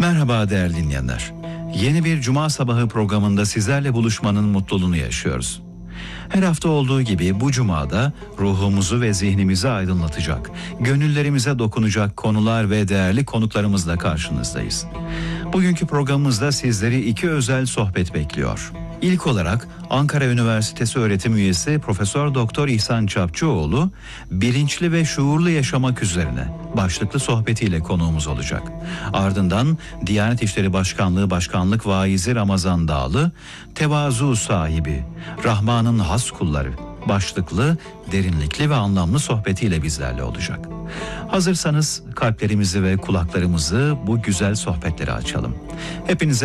Merhaba değerli dinleyenler. Yeni bir Cuma sabahı programında sizlerle buluşmanın mutluluğunu yaşıyoruz. Her hafta olduğu gibi bu Cuma'da ruhumuzu ve zihnimizi aydınlatacak, gönüllerimize dokunacak konular ve değerli konuklarımızla karşınızdayız. Bugünkü programımızda sizleri iki özel sohbet bekliyor. İlk olarak Ankara Üniversitesi öğretim üyesi Profesör Doktor İhsan Çapçıoğlu, bilinçli ve şuurlu yaşamak üzerine başlıklı sohbetiyle konuğumuz olacak. Ardından Diyanet İşleri Başkanlığı Başkanlık Vaizi Ramazan Dağlı, tevazu sahibi, Rahman'ın has kulları başlıklı, derinlikli ve anlamlı sohbetiyle bizlerle olacak. Hazırsanız kalplerimizi ve kulaklarımızı bu güzel sohbetlere açalım. Hepinize